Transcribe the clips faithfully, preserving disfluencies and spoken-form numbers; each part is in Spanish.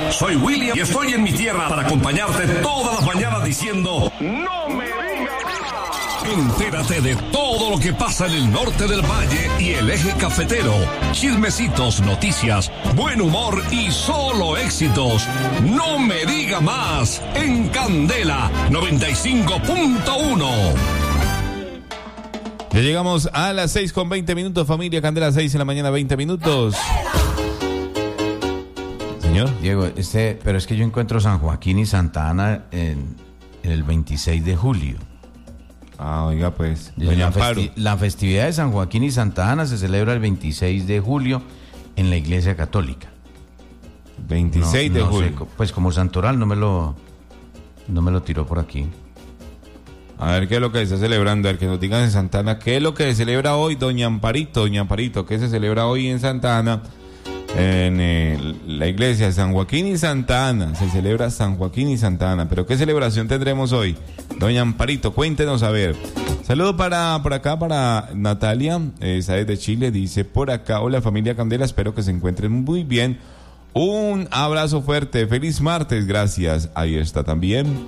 Soy William y estoy en mi tierra para acompañarte todas las mañanas diciendo ¡no me digas más! Entérate de todo lo que pasa en el norte del valle y el eje cafetero. Chismecitos, noticias, buen humor y solo éxitos. ¡No me diga más! En Candela noventa y cinco punto uno. Ya llegamos a las seis con veinte minutos, familia Candela, seis en la mañana, veinte minutos. Señor. Diego, este, pero es que yo encuentro San Joaquín y Santa Ana en, en el veintiséis de julio. Ah, oiga, pues. Doña la, festi- la festividad de San Joaquín y Santa Ana se celebra el veintiséis de julio en la Iglesia Católica. veintiséis de julio. Sé, pues como Santoral no me lo no me lo tiró por aquí. A ver qué es lo que se está celebrando, a ver que nos digan en Santa Ana, qué es lo que se celebra hoy, doña Amparito, doña Amparito, qué se celebra hoy en Santa Ana, en eh, la iglesia de San Joaquín y Santa Ana, se celebra San Joaquín y Santa Ana, pero qué celebración tendremos hoy, doña Amparito, cuéntenos a ver. Saludo para, por acá para Natalia, eh, está desde Chile, dice por acá, hola familia Candela, espero que se encuentren muy bien, un abrazo fuerte, feliz martes, gracias, ahí está también.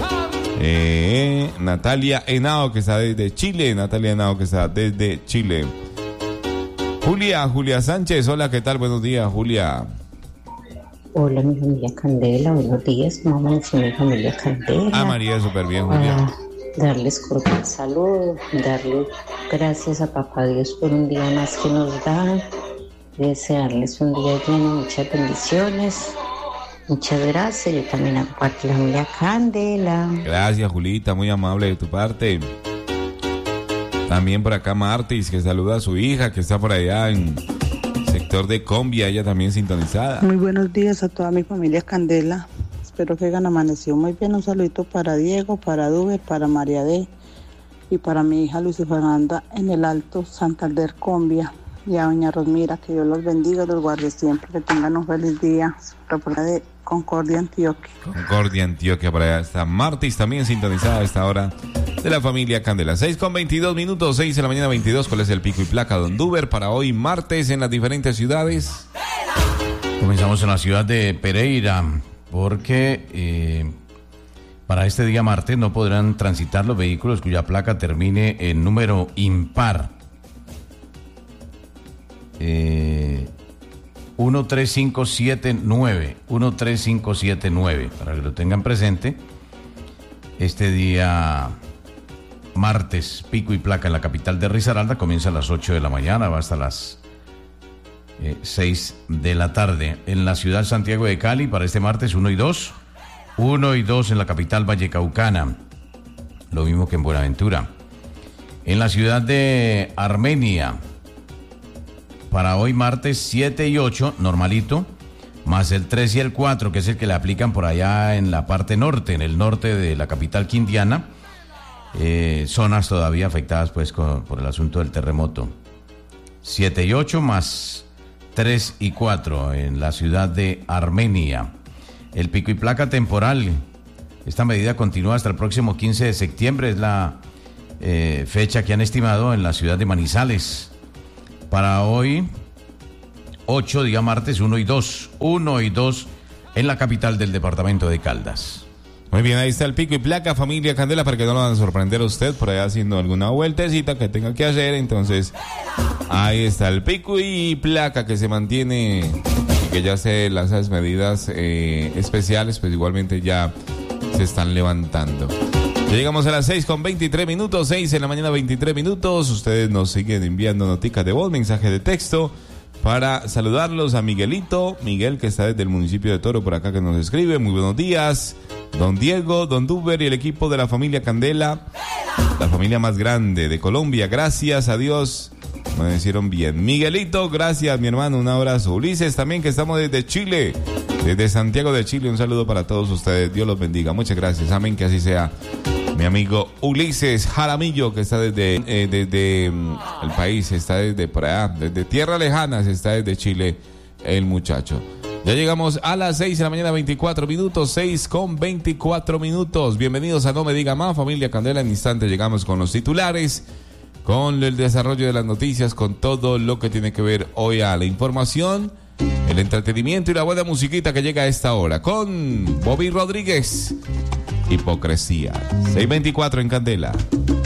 Eh, Natalia Henao que está desde Chile, Natalia Henao que está desde Chile. Julia, Julia Sánchez, hola, ¿qué tal? Buenos días, Julia. Hola, mi familia Candela, buenos días, mamá, mi familia Candela. Ah, María, súper bien, Julia. Ah, darles cordial saludo, darle gracias a Papá Dios por un día más que nos da, desearles un día lleno de muchas bendiciones. Muchas gracias, yo también hago parte de la familia Candela. Gracias, Julita, muy amable de tu parte. También por acá Martis, que saluda a su hija, que está por allá en el sector de Combia, ella también sintonizada. Muy buenos días a toda mi familia Candela. Espero que hayan amanecido muy bien. Un saludito para Diego, para Duber, para María D. Y para mi hija Lucy Fernanda en el Alto Santander, Combia. Y a doña Rosmira, que Dios los bendiga, los guarde siempre, que tengan un feliz día. Reporta de Concordia, Antioquia. Concordia, Antioquia, por allá está Martis, también sintonizada a esta hora de la familia Candela. seis con veintidós minutos, seis de la mañana veintidós. ¿Cuál es el pico y placa, don Duber, para hoy martes en las diferentes ciudades? Comenzamos en la ciudad de Pereira, porque eh, para este día martes no podrán transitar los vehículos cuya placa termine en número impar. Eh, uno tres cinco siete nueve, uno tres cinco siete nueve, para que lo tengan presente. Este día martes, pico y placa en la capital de Risaralda, comienza a las ocho de la mañana, va hasta las eh, seis de la tarde. En la ciudad Santiago de Cali, para este martes, uno y dos, uno y dos en la capital Vallecaucana, lo mismo que en Buenaventura. En la ciudad de Armenia, para hoy martes siete y ocho, normalito, más el tres y el cuatro, que es el que le aplican por allá en la parte norte, en el norte de la capital quindiana, eh, zonas todavía afectadas pues con, por el asunto del terremoto. siete y ocho más tres y cuatro en la ciudad de Armenia. El pico y placa temporal, esta medida continúa hasta el próximo quince de septiembre, es la eh, fecha que han estimado en la ciudad de Manizales. Para hoy, ocho, día martes, uno y dos, uno y dos en la capital del departamento de Caldas. Muy bien, ahí está el pico y placa, familia Candela, para que no lo van a sorprender a usted por allá haciendo alguna vueltecita que tenga que hacer. Entonces, ahí está el pico y placa que se mantiene y que ya se las medidas eh, especiales, pues igualmente ya se están levantando. Ya llegamos a las seis con veintitrés minutos, seis en la mañana veintitrés minutos. Ustedes nos siguen enviando noticas de voz, mensajes de texto para saludarlos a Miguelito, Miguel que está desde el municipio de Toro por acá que nos escribe. Muy buenos días, don Diego, don Duber y el equipo de la familia Candela, la familia más grande de Colombia. Gracias a Dios, me hicieron bien. Miguelito, gracias mi hermano, un abrazo. Ulises también que estamos desde Chile, desde Santiago de Chile, un saludo para todos ustedes, Dios los bendiga, muchas gracias, amén, que así sea. Mi amigo Ulises Jaramillo, que está desde, eh, desde um, el país, está desde por allá, desde tierras lejanas, está desde Chile el muchacho. Ya llegamos a las seis de la mañana, veinticuatro minutos, seis con veinticuatro minutos. Bienvenidos a No Me Diga Más, familia Candela. En instante llegamos con los titulares, con el desarrollo de las noticias, con todo lo que tiene que ver hoy a la información. el entretenimiento y la buena musiquita que llega a esta hora con Bobby Rodríguez. Hipocresía. seiscientos veinticuatro en Candela.